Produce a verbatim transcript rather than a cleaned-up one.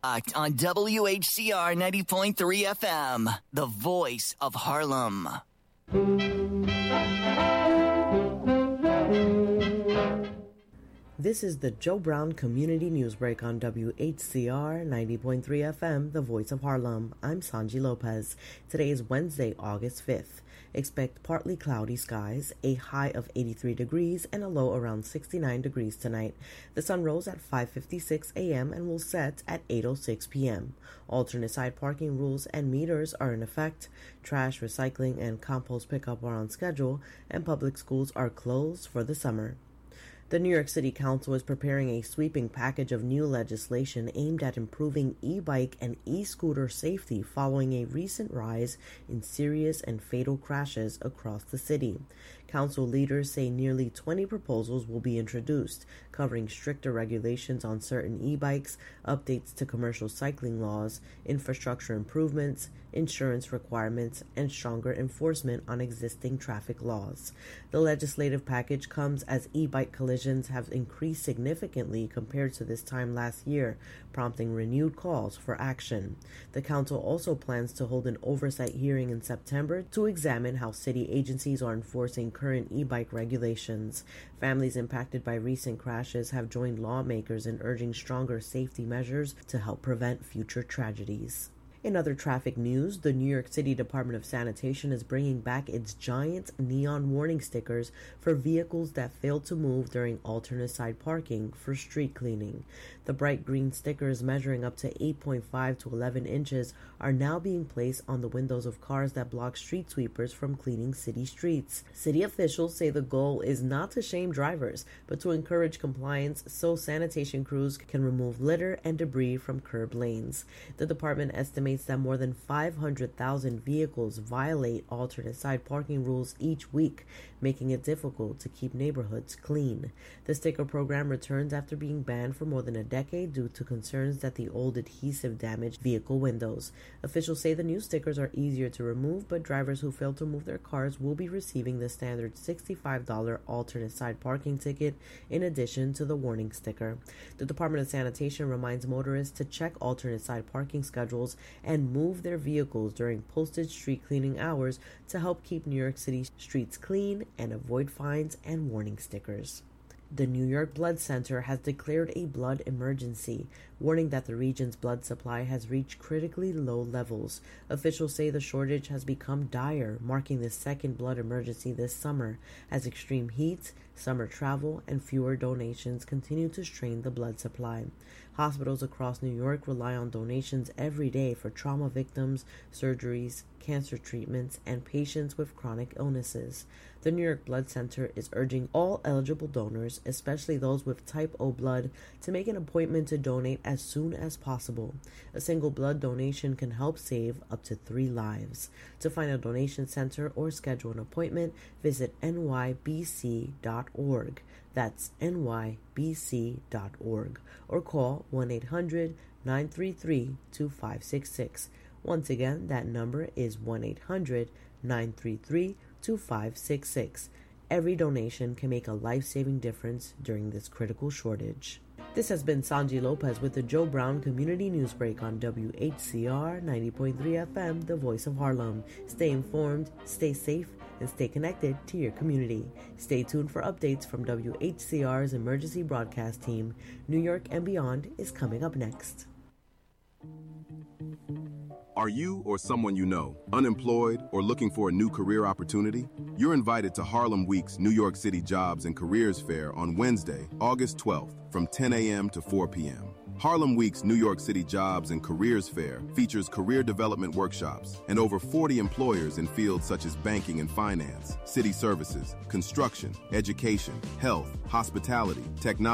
On W H C R ninety point three F M, the voice of Harlem. This is the Joe Brown Community News Break on W H C R ninety point three F M, the voice of Harlem. I'm Sanji Lopez. Today is Wednesday, August fifth. Expect partly cloudy skies, a high of eighty-three degrees and a low around sixty-nine degrees tonight. The sun rose at five fifty-six a.m. and will set at eight oh six p.m. Alternate side parking rules and meters are in effect. Trash, recycling, and compost pickup are on schedule, and public schools are closed for the summer. The New York City Council is preparing a sweeping package of new legislation aimed at improving e-bike and e-scooter safety following a recent rise in serious and fatal crashes across the city. Council leaders say nearly twenty proposals will be introduced, covering stricter regulations on certain e-bikes, updates to commercial cycling laws, infrastructure improvements, insurance requirements, and stronger enforcement on existing traffic laws. The legislative package comes as e-bike collisions have increased significantly compared to this time last year, prompting renewed calls for action. The council also plans to hold an oversight hearing in September to examine how city agencies are enforcing current e-bike regulations. Families impacted by recent crashes have joined lawmakers in urging stronger safety measures to help prevent future tragedies. In other traffic news, the New York City Department of Sanitation is bringing back its giant neon warning stickers for vehicles that fail to move during alternate side parking for street cleaning. The bright green stickers, measuring up to eight point five to eleven inches, are now being placed on the windows of cars that block street sweepers from cleaning city streets. City officials say the goal is not to shame drivers, but to encourage compliance so sanitation crews can remove litter and debris from curb lanes. The department estimates that more than five hundred thousand vehicles violate alternate side parking rules each week, making it difficult to keep neighborhoods clean. The sticker program returns after being banned for more than a decade due to concerns that the old adhesive damaged vehicle windows. Officials say the new stickers are easier to remove, but drivers who fail to move their cars will be receiving the standard sixty-five dollars alternate side parking ticket in addition to the warning sticker. The Department of Sanitation reminds motorists to check alternate side parking schedules and move their vehicles during posted street cleaning hours to help keep New York City streets clean and avoid fines and warning stickers. The New York Blood Center has declared a blood emergency, warning that the region's blood supply has reached critically low levels. Officials say the shortage has become dire, marking the second blood emergency this summer, as extreme heat, summer travel, and fewer donations continue to strain the blood supply. Hospitals across New York rely on donations every day for trauma victims, surgeries, cancer treatments, and patients with chronic illnesses. The New York Blood Center is urging all eligible donors, especially those with type O blood, to make an appointment to donate as soon as possible. A single blood donation can help save up to three lives. To find a donation center or schedule an appointment, visit N Y B C dot org. That's N Y B C dot org. Or call one eight hundred nine three three two five six six. Once again, that number is one eight hundred nine three three two five six six. Every donation can make a life-saving difference during this critical shortage. This has been Sanji Lopez with the Joe Brown Community News Break on W H C R ninety point three F M, the voice of Harlem. Stay informed, stay safe, and stay connected to your community. Stay tuned for updates from W H C R's emergency broadcast team. New York and Beyond is coming up next. Are you or someone you know unemployed or looking for a new career opportunity? You're invited to Harlem Week's New York City Jobs and Careers Fair on Wednesday, August twelfth from ten a.m. to four p.m. Harlem Week's New York City Jobs and Careers Fair features career development workshops and over forty employers in fields such as banking and finance, city services, construction, education, health, hospitality, technology,